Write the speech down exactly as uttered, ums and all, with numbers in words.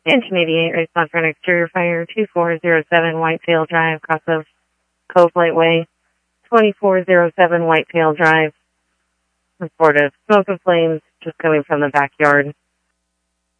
Engine eighty-eight, response for an exterior fire, two four zero seven Whitetail Drive, across of Cove Lightway, twenty-four oh seven Whitetail Drive. Reported smoke and flames just coming from the backyard.